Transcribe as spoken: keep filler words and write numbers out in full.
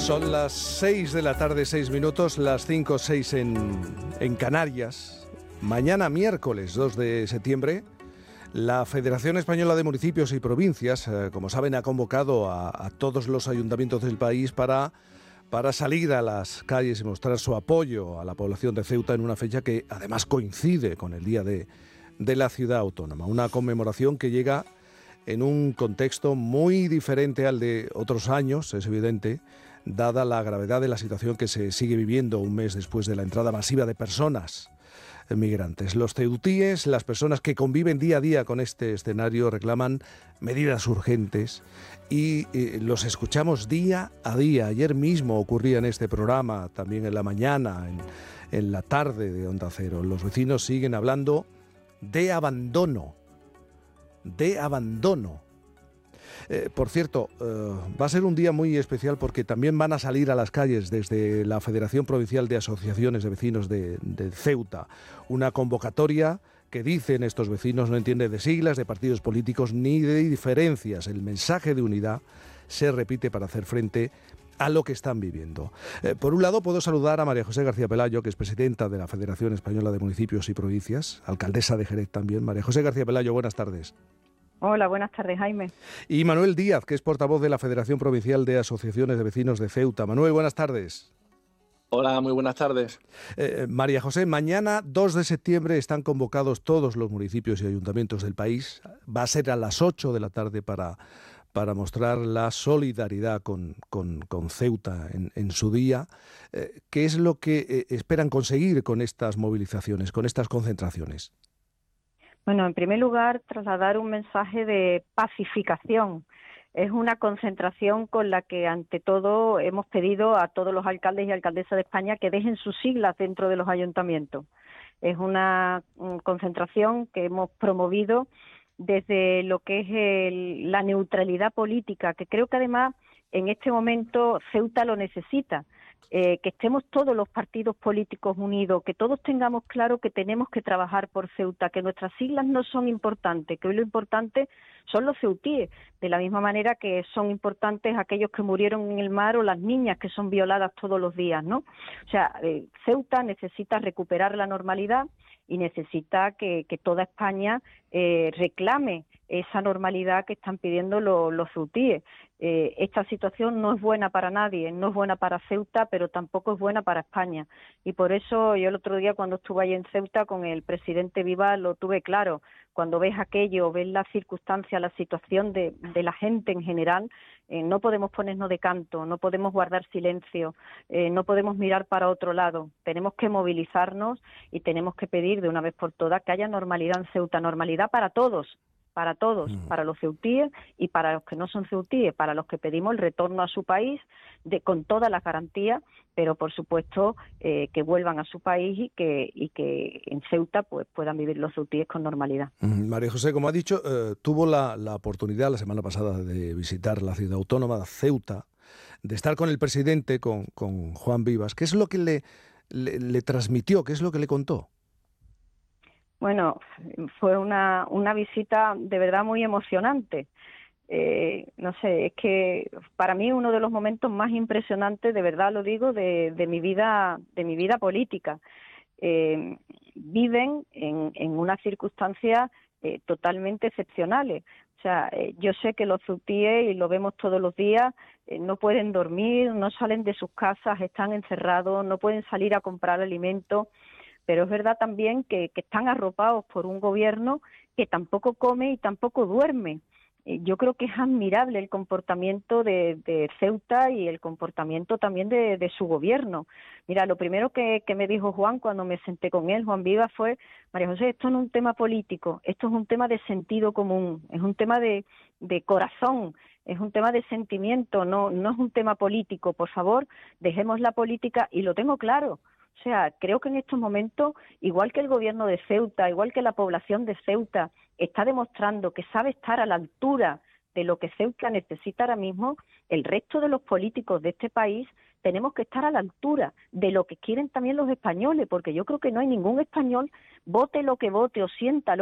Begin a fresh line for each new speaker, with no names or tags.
Son las seis de la tarde, seis minutos, las cinco, seis en, en Canarias. Mañana, miércoles dos de septiembre, la Federación Española de Municipios y Provincias, eh, como saben, ha convocado a, a todos los ayuntamientos del país para, para salir a las calles y mostrar su apoyo a la población de Ceuta en una fecha que además coincide con el Día de, de la Ciudad Autónoma. Una conmemoración que llega en un contexto muy diferente al de otros años, es evidente, dada la gravedad de la situación que se sigue viviendo un mes después de la entrada masiva de personas migrantes. Los ceutíes, las personas que conviven día a día con este escenario, reclaman medidas urgentes y eh, los escuchamos día a día. Ayer mismo ocurría en este programa, también en la mañana, en, en la tarde de Onda Cero. Los vecinos siguen hablando de abandono, de abandono. Eh, por cierto, eh, va a ser un día muy especial porque también van a salir a las calles desde la Federación Provincial de Asociaciones de Vecinos de, de Ceuta. Una convocatoria que, dicen estos vecinos, no entiende de siglas, de partidos políticos ni de diferencias. El mensaje de unidad se repite para hacer frente a lo que están viviendo. Eh, por un lado, puedo saludar a María José García Pelayo, que es presidenta de la Federación Española de Municipios y Provincias, alcaldesa de Jerez también. María José García Pelayo, buenas tardes.
Hola, buenas tardes, Jaime.
Y Manuel Díaz, que es portavoz de la Federación Provincial de Asociaciones de Vecinos de Ceuta. Manuel, buenas tardes.
Hola, muy buenas tardes.
Eh, María José, mañana dos de septiembre están convocados todos los municipios y ayuntamientos del país. Va a ser a las ocho de la tarde para, para mostrar la solidaridad con, con, con Ceuta en, en su día. Eh, ¿Qué es lo que eh, esperan conseguir con estas movilizaciones, con estas concentraciones?
Bueno, en primer lugar, trasladar un mensaje de pacificación. Es una concentración con la que, ante todo, hemos pedido a todos los alcaldes y alcaldesas de España que dejen sus siglas dentro de los ayuntamientos. Es una concentración que hemos promovido desde lo que es el, la neutralidad política, que creo que además en este momento Ceuta lo necesita. Eh, que estemos todos los partidos políticos unidos, que todos tengamos claro que tenemos que trabajar por Ceuta, que nuestras siglas no son importantes, que hoy lo importante son los ceutíes, de la misma manera que son importantes aquellos que murieron en el mar o las niñas que son violadas todos los días, ¿no? O sea, eh, Ceuta necesita recuperar la normalidad y necesita que, que toda España eh, reclame esa normalidad que están pidiendo los, los ceutíes. Eh, esta situación no es buena para nadie, no es buena para Ceuta, pero tampoco es buena para España. Y por eso yo el otro día, cuando estuve allí en Ceuta con el presidente Viva, lo tuve claro. Cuando ves aquello, ves la circunstancia, la situación de, de la gente en general, eh, no podemos ponernos de canto, no podemos guardar silencio, eh, no podemos mirar para otro lado. Tenemos que movilizarnos y tenemos que pedir de una vez por todas que haya normalidad en Ceuta, normalidad para todos, para todos, mm. para los ceutíes y para los que no son ceutíes, para los que pedimos el retorno a su país de, con todas las garantías, pero por supuesto eh, que vuelvan a su país y que y que en Ceuta pues puedan vivir los ceutíes con normalidad.
Mm, María José, como ha dicho, eh, tuvo la, la oportunidad la semana pasada de visitar la ciudad autónoma de Ceuta, de estar con el presidente, con, con Juan Vivas. ¿Qué es lo que le, le, le transmitió? ¿Qué es lo que le contó?
Bueno, fue una, una visita de verdad muy emocionante. Eh, no sé, es que para mí uno de los momentos más impresionantes, de verdad lo digo, de, de mi vida, de mi vida política. Eh, viven en, en unas circunstancias eh, totalmente excepcionales. O sea, eh, yo sé que los ceutíes, y lo vemos todos los días, eh, no pueden dormir, no salen de sus casas, están encerrados, no pueden salir a comprar alimentos. Pero es verdad también que, que están arropados por un gobierno que tampoco come y tampoco duerme. Yo creo que es admirable el comportamiento de, de Ceuta y el comportamiento también de, de su gobierno. Mira, lo primero que, que me dijo Juan cuando me senté con él, Juan Vivas, fue: María José, esto no es un tema político, esto es un tema de sentido común, es un tema de, de corazón, es un tema de sentimiento, no, no es un tema político. Por favor, dejemos la política, y lo tengo claro. O sea, creo que en estos momentos, igual que el gobierno de Ceuta, igual que la población de Ceuta está demostrando que sabe estar a la altura de lo que Ceuta necesita ahora mismo, el resto de los políticos de este país tenemos que estar a la altura de lo que quieren también los españoles, porque yo creo que no hay ningún español, vote lo que vote o sienta lo